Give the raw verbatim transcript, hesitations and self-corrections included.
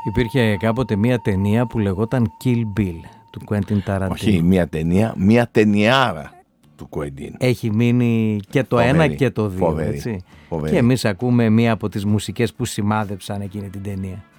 Υπήρχε κάποτε μία ταινία που λεγόταν Kill Bill του Quentin Tarantino. Όχι μία ταινία, μία ταινιάρα του Quentin. Έχει μείνει και το φοβερή, ένα και το δύο, φοβερή, έτσι. φοβερή. Και εμείς ακούμε μία από τις μουσικές που σημάδεψαν εκείνη την ταινία.